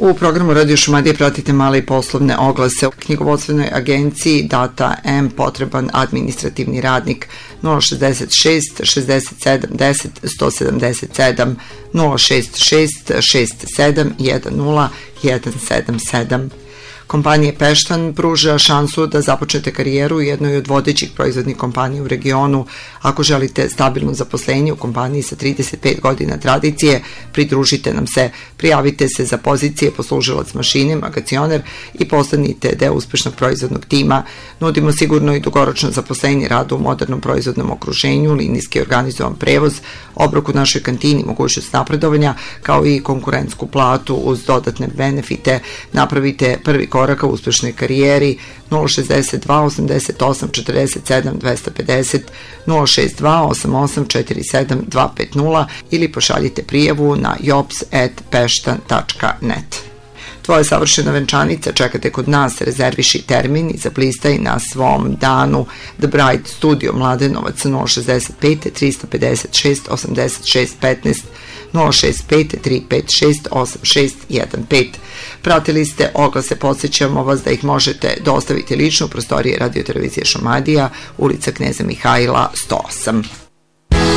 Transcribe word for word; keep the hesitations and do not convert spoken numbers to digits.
U programu Radio Šumadije pratite male i poslovne oglase. U knjigovodstvenoj agenciji Data M potreban administrativni radnik nula šezdeset šest šezdeset sedam deset sto sedamdeset sedam, nula šest šest šest sedam jedan nula jedan sedam sedam. Kompanija Peštan pruža šansu da započnete karijeru u jednoj od vodećih proizvodnih kompanija u regionu. Ako želite stabilno zaposlenje u kompaniji sa trideset pet godina tradicije, pridružite nam se. Prijavite se za pozicije poslužilac mašine, magacioner i postanite deo uspešnog proizvodnog tima. Nudimo sigurno i dugoročno zaposlenje rada u modernom proizvodnom okruženju, linijski organizovan prevoz, obrok u našoj kantini, mogućnost napredovanja, kao i konkurentsku platu uz dodatne benefite. Napravite prvi koraka u uspešnoj karijeri. Nula šezdeset dva osamdeset osam četrdeset sedam dvesta pedeset, nula šest dva osam osam četiri sedam dva pet nula ili pošaljite prijavu na jobs at peštan tačka net. Tvoja savršena venčanica čekate kod nas, rezerviši termin i zaplistaj na svom danu. The Bride Studio Mladenovac nula šezdeset pet trista pedeset šest osamdeset šest petnaest, nula šest pet tri pet šest osam šest jedan pet. Pratili ste oglase, podsjećamo vas da ih možete dostaviti lično u prostorije Radio Televizije Šumadija, ulica Kneza Mihajla sto osam.